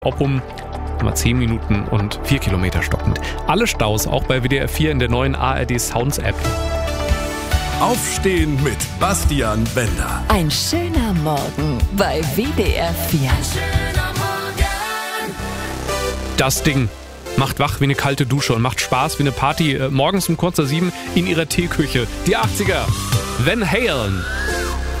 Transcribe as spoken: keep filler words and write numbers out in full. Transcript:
Ob um mal zehn Minuten und vier Kilometer stockend. Alle Staus auch bei W D R vier in der neuen A R D Sounds App. Aufstehen mit Bastian Bender. Ein schöner Morgen bei W D R vier. Das Ding macht wach wie eine kalte Dusche und macht Spaß wie eine Party äh, morgens um kurz nach sieben in ihrer Teeküche. Die achtziger. Van Halen.